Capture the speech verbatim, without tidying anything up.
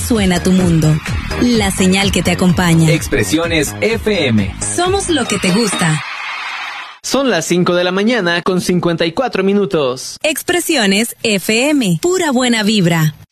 suena tu mundo. La señal que te acompaña. Expresiones F M. Somos lo que te gusta. Son las cinco de la mañana con cincuenta y cuatro minutos. Expresiones F M. Pura buena vibra.